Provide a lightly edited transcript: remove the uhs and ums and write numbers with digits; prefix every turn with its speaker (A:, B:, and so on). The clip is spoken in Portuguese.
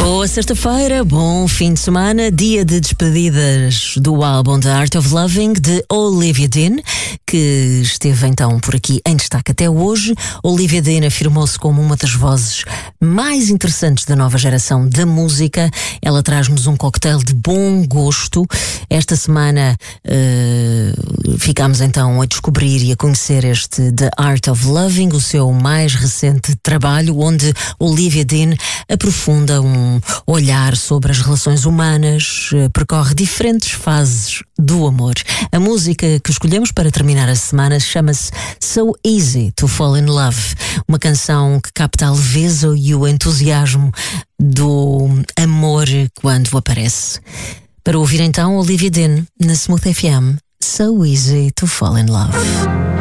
A: Boa sexta-feira, bom fim de semana, dia de despedidas do álbum The Art of Loving de Olivia Dean, que esteve então por aqui em destaque até hoje. Olivia Dean afirmou-se como uma das vozes mais interessantes da nova geração da música. Ela traz-nos um coquetel de bom gosto. Esta semana ficámos então a descobrir e a conhecer este The Art of Loving, o seu mais recente trabalho, onde Olivia Dean aprofunda um olhar sobre as relações humanas, percorre diferentes fases do amor. A música que escolhemos para terminar a semana chama-se So Easy to Fall in Love, uma canção que capta a leveza e o entusiasmo do amor quando aparece. Para ouvir então Olivia Dean na Smooth FM, So Easy to Fall in Love.